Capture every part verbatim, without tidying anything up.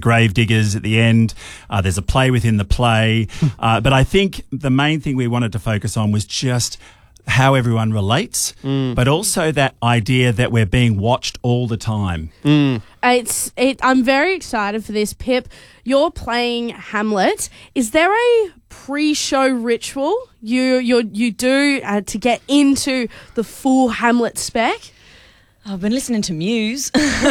gravediggers at the end. Uh, there's a play within the play. uh, but I think the main thing we wanted to focus on was just how everyone relates, mm. but also that idea that we're being watched all the time. Mm. It's. It, I'm very excited for this. Pip, you're playing Hamlet. Is there a pre-show ritual you you you do uh, to get into the full Hamlet spec? I've been listening to Muse.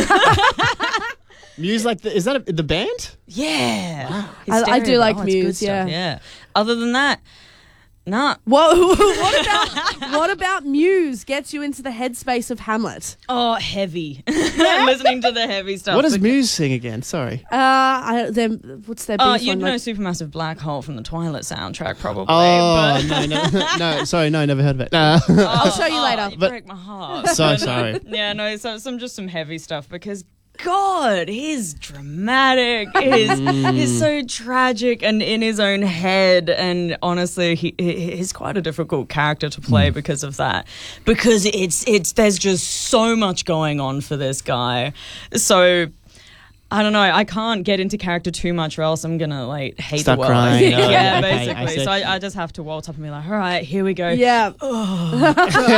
Muse, like, the, is that a, the band? Yeah. Wow. I, I do like oh, Muse, yeah. Yeah. Other than that, nah. What, what about what about Muse gets you into the headspace of Hamlet? Oh, heavy. Listening to the heavy stuff. What does Muse sing again? Sorry. Uh, I, them, what's their beef Oh, on, you'd know like... Supermassive Black Hole from the Twilight soundtrack, probably. Oh, but... no, no, no. Sorry, no, never heard of it. No. Oh, I'll show you oh, later. You but... break my heart. So sorry. Yeah, no, so some just some heavy stuff because God, he's dramatic. He's, Mm. he's so tragic and in his own head. And honestly, he, he he's quite a difficult character to play mm. because of that. Because it's it's there's just so much going on for this guy. So I don't know. I can't get into character too much, or else I'm gonna like hate Start the world. crying. yeah, Oh, okay, basically. I so I, I just have to waltz up and be like, "All right, here we go." Yeah. Oh,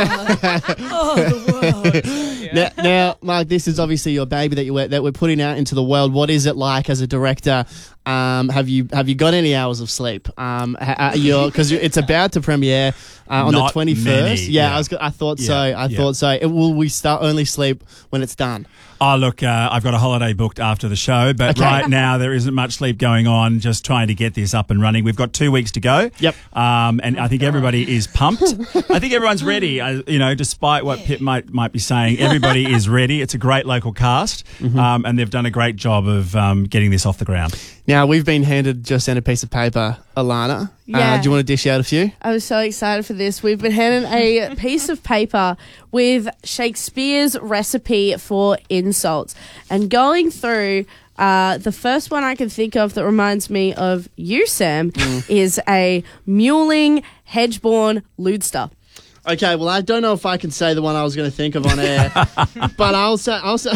oh the world. Yeah. Now, now, Mark, this is obviously your baby that you that we're putting out into the world. What is it like as a director? Um, have you have you got any hours of sleep? Um, because it's about to premiere uh, on Not the twenty-first. Yeah, yeah, I was. I thought yeah, so. I yeah. thought so. It, will we start only sleep when it's done? Oh, look, uh, I've got a holiday booked after the show, but Okay. right now there isn't much sleep going on, just trying to get this up and running. We've got two weeks to go. Yep. Um, and I think everybody is pumped. I think everyone's ready. I, you know, despite what Pip might might be saying, everybody is ready. It's a great local cast, mm-hmm. um, and they've done a great job of um, getting this off the ground. Now, we've been handed just sent a piece of paper, Alana. Yeah. Uh, do you want to dish out a few? I was so excited for this. We've been handed a piece of paper with Shakespeare's recipe for insults. And going through, uh, the first one I can think of that reminds me of you, Sam, mm. is a mewling, hedge-born lewdster. Okay, well, I don't know if I can say the one I was going to think of on air, but I'll say... I'll say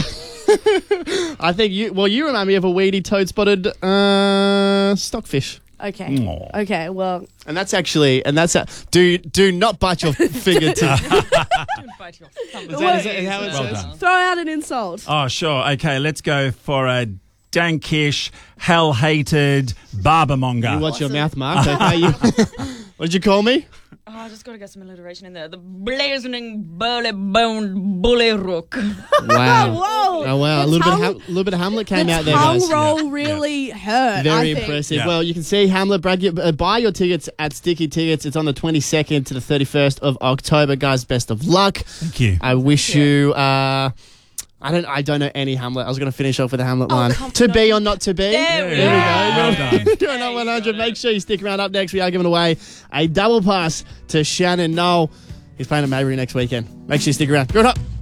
I think you... Well, you remind me of a weedy toad-spotted uh, stockfish. Okay. Aww. Okay, well... And that's actually... And that's... A, do do not bite your finger to... Don't bite your thumb. Is that, is that how it Well says? done. Throw out an insult. Oh, sure. Okay, let's go for a dankish, hell-hated barbermonger. You watch your mouth, Mark. Okay, you, what did you call me? Oh, I just got to get some alliteration in there. The blazoning, burly-boned bully rook. Wow. Whoa. Oh, wow. A little, bit of Ham- little bit of Hamlet came the out there, tongue guys. roll Yeah. really hurt, Very I think. impressive. Yeah. Well, you can see Hamlet. Brad, you- uh, buy your tickets at Sticky Tickets. It's on the twenty-second to the thirty-first of October. Guys, best of luck. Thank you. I wish you... Uh, I don't I don't know any Hamlet. I was going to finish off with the Hamlet Oh, line. come To on. be or not to be. There we There go. we Well go. done. You're not one hundred. Make sure you stick around. Up next, we are giving away a double pass to Shannon Knoll. He's playing at Maybury next weekend. Make sure you stick around. Good up.